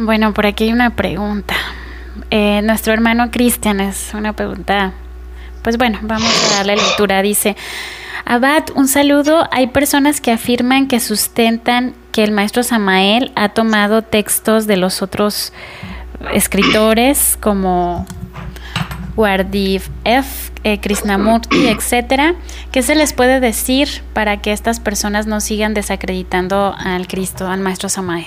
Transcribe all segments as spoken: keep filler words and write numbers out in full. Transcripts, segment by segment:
Bueno, por aquí hay una pregunta. Eh, nuestro hermano Cristian es una pregunta. Pues bueno, vamos a darle lectura. Dice: Abad, un saludo. Hay personas que afirman que sustentan que el maestro Samael ha tomado textos de los otros escritores como Gurdjieff, eh, Krishnamurti, etcétera. ¿Qué se les puede decir para que estas personas no sigan desacreditando al Cristo, al maestro Samael?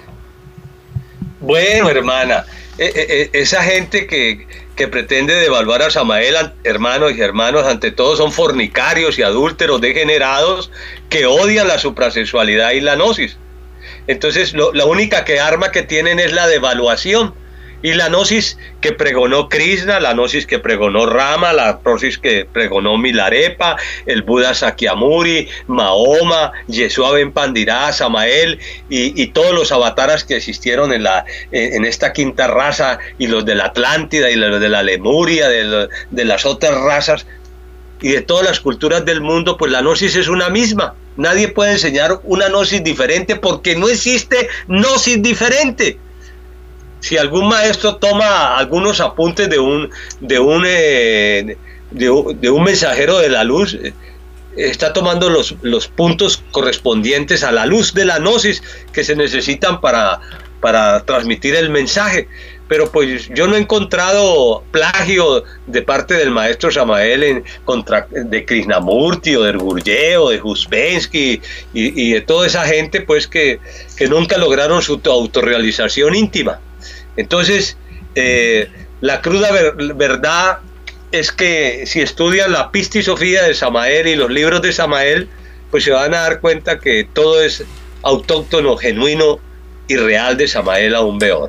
Bueno, hermana, eh, eh, esa gente que, que pretende devaluar a Samael, hermanos y hermanos, ante todo son fornicarios y adúlteros degenerados que odian la suprasexualidad y la gnosis. Entonces, lo, la única que arma que tienen es la devaluación. Y la gnosis que pregonó Krishna, la gnosis que pregonó Rama, la gnosis que pregonó Milarepa, el Buda Sakyamuni, Mahoma, Yeshua Ben Pandirá, Samael y, y todos los avataras que existieron en, la, en esta quinta raza, y los de la Atlántida y los de la Lemuria, de, lo, de las otras razas y de todas las culturas del mundo, pues la gnosis es una misma. Nadie puede enseñar una gnosis diferente porque no existe gnosis diferente. Si algún maestro toma algunos apuntes de un, de un, eh, de un, de un mensajero de la luz, eh, está tomando los, los puntos correspondientes a la luz de la gnosis que se necesitan para, para transmitir el mensaje. Pero pues yo no he encontrado plagio de parte del maestro Samael en contra de Krishnamurti o de Gurdjieff o de Uspensky y, y de toda esa gente pues que, que nunca lograron su autorrealización íntima. Entonces, eh, la cruda ver, verdad es que si estudian la Pistisofía de Samael y los libros de Samael, pues se van a dar cuenta que todo es autóctono, genuino y real de Samael Aún Weor.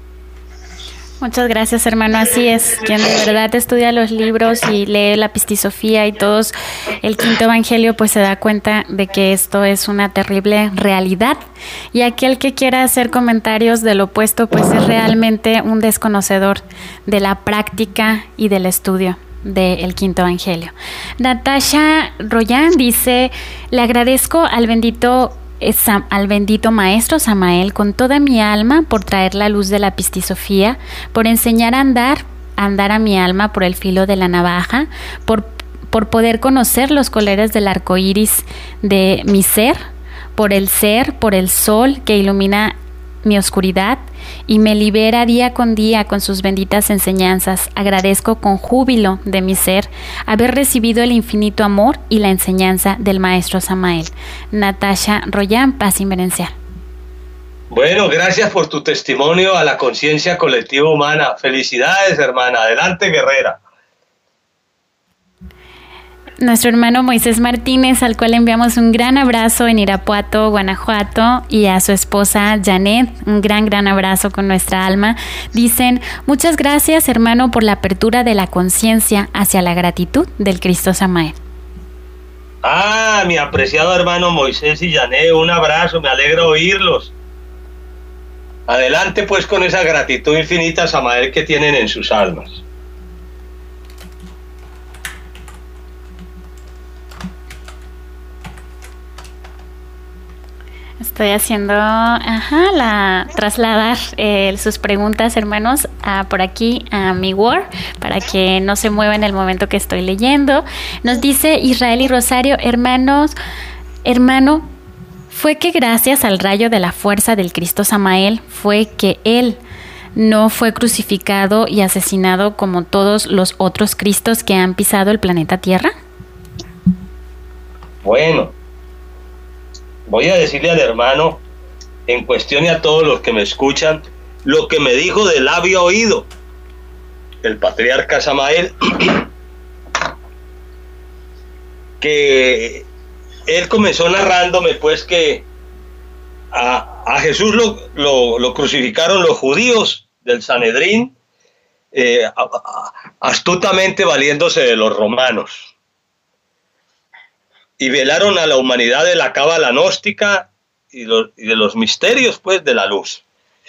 Muchas gracias, hermano. Así es, quien de verdad estudia los libros y lee la Pistisofía y todos el quinto evangelio, pues se da cuenta de que esto es una terrible realidad. Y aquel que quiera hacer comentarios del opuesto, pues es realmente un desconocedor de la práctica y del estudio del quinto evangelio. Natasha Royan dice: le agradezco al bendito al bendito maestro Samael con toda mi alma por traer la luz de la Pistisofía, por enseñar a andar, a andar a mi alma por el filo de la navaja, por, por poder conocer los colores del arco iris de mi ser, por el ser, por el sol que ilumina mi oscuridad y me libera día con día con sus benditas enseñanzas. Agradezco con júbilo de mi ser haber recibido el infinito amor y la enseñanza del maestro Samael. Natasha Royan, paz inverencial. Bueno, gracias por tu testimonio a la conciencia colectiva humana. Felicidades, hermana. Adelante, guerrera. Nuestro hermano Moisés Martínez, al cual enviamos un gran abrazo en Irapuato, Guanajuato, y a su esposa Janet, un gran, gran abrazo con nuestra alma. Dicen: muchas gracias, hermano, por la apertura de la conciencia hacia la gratitud del Cristo Samael. Ah, mi apreciado hermano Moisés y Janet, un abrazo, me alegra oírlos. Adelante pues con esa gratitud infinita a Samael que tienen en sus almas. Estoy haciendo, ajá, la trasladar eh, sus preguntas, hermanos, a, por aquí a mi Word, para que no se mueva en el momento que estoy leyendo. Nos dice Israel y Rosario: hermanos, hermano, fue que gracias al rayo de la fuerza del Cristo Samael fue que él no fue crucificado y asesinado como todos los otros Cristos que han pisado el planeta Tierra. Bueno, voy a decirle al hermano, en cuestión y a todos los que me escuchan, lo que me dijo de labio a oído el patriarca Samael, que él comenzó narrándome pues que a, a Jesús lo, lo, lo crucificaron los judíos del Sanedrín, eh, a, a, astutamente valiéndose de los romanos. Y velaron a la humanidad de la cábala gnóstica y, los, y de los misterios pues de la luz.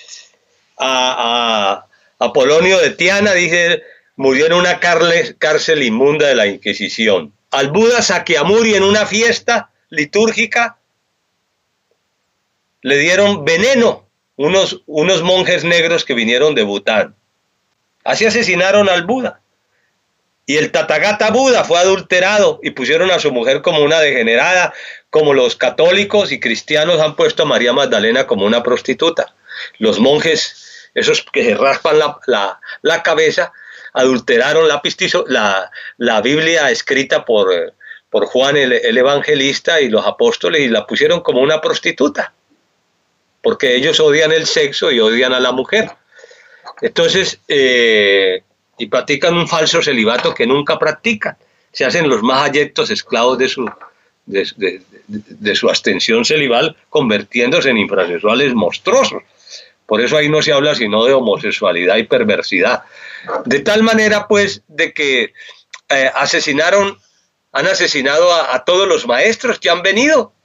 A, a Apolonio de Tiana, dice, murió en una cárcel, cárcel inmunda de la Inquisición. Al Buda Sakyamuni, en una fiesta litúrgica, le dieron veneno unos, unos monjes negros que vinieron de Bután. Así asesinaron al Buda. Y el Tathagata Buda fue adulterado y pusieron a su mujer como una degenerada, como los católicos y cristianos han puesto a María Magdalena como una prostituta. Los monjes, esos que se raspan la, la, la cabeza, adulteraron la, pistizo, la, la Biblia escrita por, por Juan el, el Evangelista y los apóstoles y la pusieron como una prostituta, porque ellos odian el sexo y odian a la mujer. Entonces, eh, y practican un falso celibato que nunca practican. Se hacen los más abyectos esclavos de su, de, de, de, de su abstención celibal, convirtiéndose en infrasexuales monstruosos. Por eso ahí no se habla sino de homosexualidad y perversidad. De tal manera, pues, de que eh, asesinaron, han asesinado a, a todos los maestros que han venido.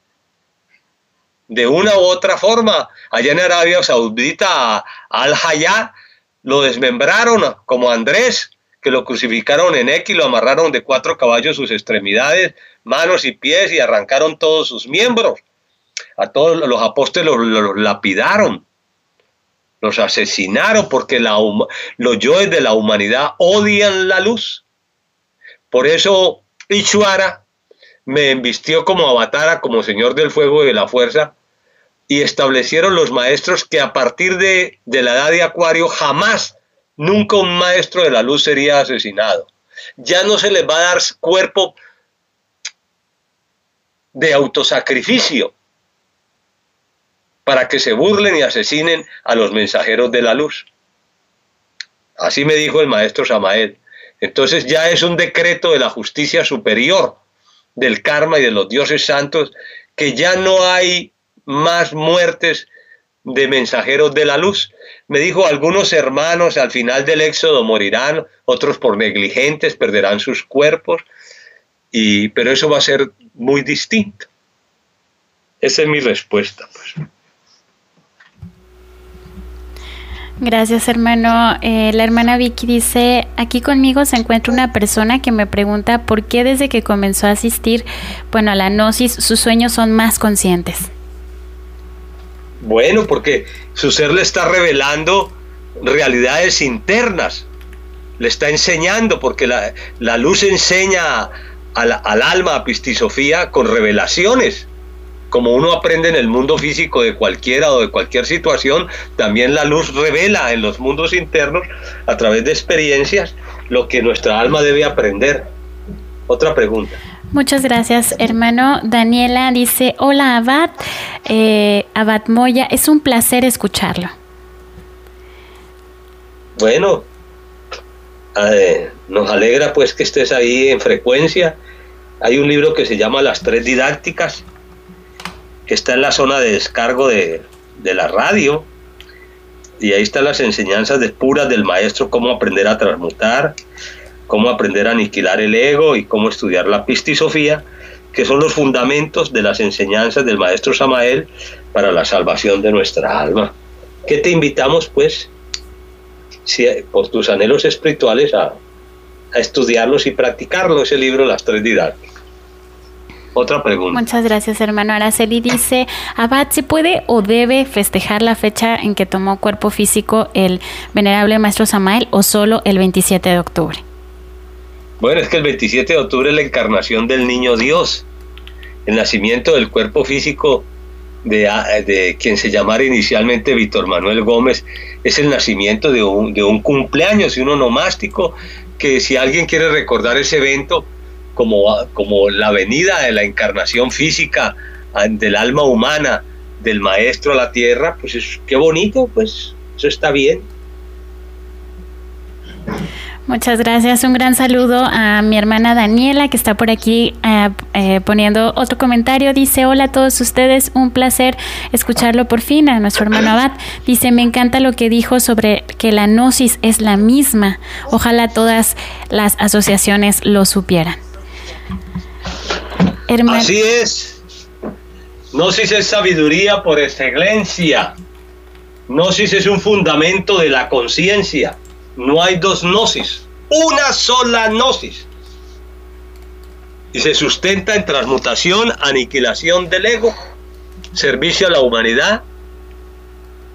De una u otra forma, allá en Arabia Saudita, a, a Al-Hayá, lo desmembraron, como Andrés, que lo crucificaron en X y lo amarraron de cuatro caballos sus extremidades, manos y pies y arrancaron todos sus miembros. A todos los apóstoles los, los lapidaron, los asesinaron porque la, los yoes de la humanidad odian la luz. Por eso Ishvara me embistió como avatara, como señor del fuego y de la fuerza, y establecieron los maestros que a partir de, de la edad de Acuario jamás, nunca un maestro de la luz sería asesinado. Ya no se les va a dar cuerpo de autosacrificio para que se burlen y asesinen a los mensajeros de la luz. Así me dijo el maestro Samael. Entonces ya es un decreto de la justicia superior, del karma y de los dioses santos, que ya no hay más muertes de mensajeros de la luz. Me dijo, algunos hermanos al final del éxodo morirán, otros por negligentes perderán sus cuerpos, y, pero eso va a ser muy distinto. Esa es mi respuesta, pues. Gracias, hermano. Eh, la hermana Vicky dice, aquí conmigo se encuentra una persona que me pregunta por qué desde que comenzó a asistir, bueno, a la gnosis, sus sueños son más conscientes. Bueno, porque su ser le está revelando realidades internas, le está enseñando, porque la, la luz enseña al, al alma, a Pistisofía, con revelaciones. Como uno aprende en el mundo físico de cualquiera o de cualquier situación, también la luz revela en los mundos internos, a través de experiencias, lo que nuestra alma debe aprender. Otra pregunta. Muchas gracias, hermano. Daniela dice, hola Abad, eh, Abad Moya, es un placer escucharlo. Bueno, eh, nos alegra pues que estés ahí en frecuencia. Hay un libro que se llama Las Tres Didácticas, que está en la zona de descargo de, de la radio, y ahí están las enseñanzas de puras del maestro, cómo aprender a transmutar, cómo aprender a aniquilar el ego y cómo estudiar la Pistisofía, que son los fundamentos de las enseñanzas del maestro Samael para la salvación de nuestra alma. Que te invitamos pues, si, por tus anhelos espirituales, a, a estudiarlos y practicarlos, ese libro, Las Tres Didácticas. Otra pregunta. Muchas gracias, hermano. Araceli dice, Abad, ¿se puede o debe festejar la fecha en que tomó cuerpo físico el venerable maestro Samael o solo el veintisiete de octubre? Bueno, es que el veintisiete de octubre es la encarnación del niño Dios, el nacimiento del cuerpo físico de, de quien se llamara inicialmente Víctor Manuel Gómez, es el nacimiento de un, de un cumpleaños y un onomástico, que si alguien quiere recordar ese evento como, como la venida de la encarnación física del alma humana del maestro a la tierra, pues es, qué bonito, pues eso está bien. Muchas gracias, un gran saludo a mi hermana Daniela, que está por aquí eh, eh, poniendo otro comentario. Dice, hola a todos ustedes, un placer escucharlo por fin. A nuestro hermano Abad dice, me encanta lo que dijo sobre que la gnosis es la misma. Ojalá todas las asociaciones lo supieran. Herman... Así es. Gnosis es sabiduría por excelencia. Gnosis es un fundamento de la conciencia. No hay dos gnosis, una sola gnosis. Y se sustenta en transmutación, aniquilación del ego, servicio a la humanidad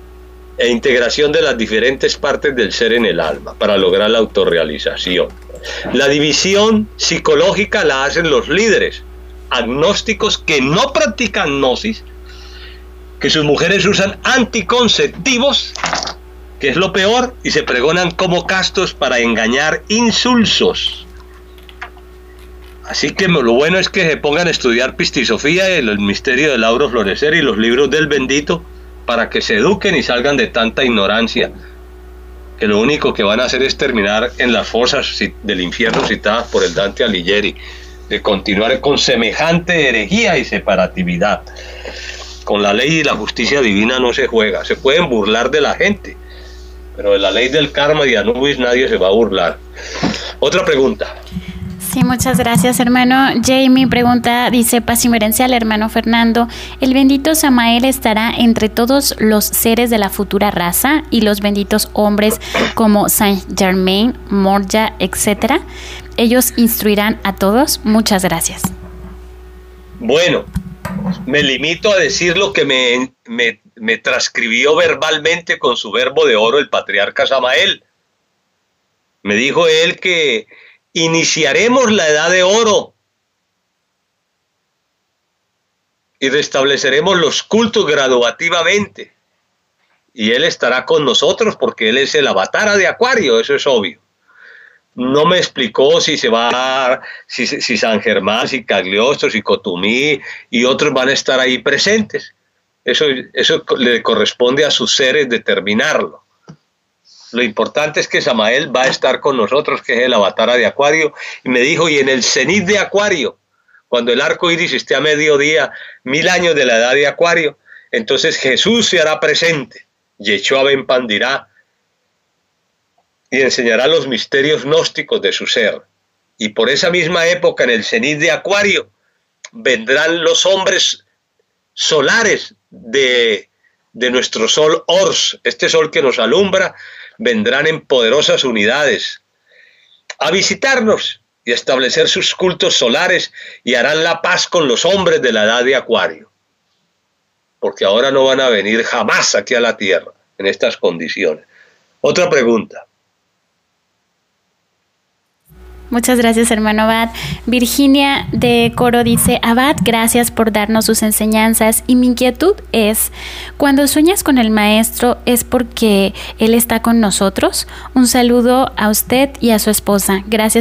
e integración de las diferentes partes del ser en el alma para lograr la autorrealización. La división psicológica la hacen los líderes agnósticos que no practican gnosis, que sus mujeres usan anticonceptivos, que es lo peor, y se pregonan como castos para engañar insulsos. Así que lo bueno es que se pongan a estudiar pistisofía, el misterio del auro florecer y los libros del bendito, para que se eduquen y salgan de tanta ignorancia, que lo único que van a hacer es terminar en las fosas del infierno citadas por el Dante Alighieri, de continuar con semejante herejía y separatividad. Con la ley y la justicia divina no se juega. Se pueden burlar de la gente, pero de la ley del karma y Anubis nadie se va a burlar. Otra pregunta. Sí, muchas gracias, hermano. Jamie pregunta, dice, paz y merencia al hermano Fernando, ¿el bendito Samael estará entre todos los seres de la futura raza y los benditos hombres como Saint Germain, Morya, etcétera? ¿Ellos instruirán a todos? Muchas gracias. Bueno, me limito a decir lo que me, me, me transcribió verbalmente con su verbo de oro el patriarca Samael. Me dijo él que iniciaremos la edad de oro y restableceremos los cultos graduativamente. Y él estará con nosotros porque él es el avatar de Acuario, eso es obvio. No me explicó si se va a dar, si, si San Germán, si Cagliostro, si Cotumí y otros van a estar ahí presentes. Eso, eso le corresponde a sus seres determinarlo. Lo importante es que Samael va a estar con nosotros, que es el avatar de Acuario. Y me dijo, y en el cenit de Acuario, cuando el arco iris esté a mediodía, mil años de la edad de Acuario, entonces Jesús se hará presente. Yeshua ben Pandirá, y enseñará los misterios gnósticos de su ser. Y por esa misma época, en el cenit de Acuario, vendrán los hombres solares de, de nuestro sol Ors, este sol que nos alumbra, vendrán en poderosas unidades a visitarnos y a establecer sus cultos solares y harán la paz con los hombres de la edad de Acuario. Porque ahora no van a venir jamás aquí a la Tierra en estas condiciones. Otra pregunta. Muchas gracias, hermano Abad. Virginia de Coro dice, Abad, gracias por darnos sus enseñanzas y mi inquietud es, cuando sueñas con el maestro, ¿es porque él está con nosotros? Un saludo a usted y a su esposa. Gracias.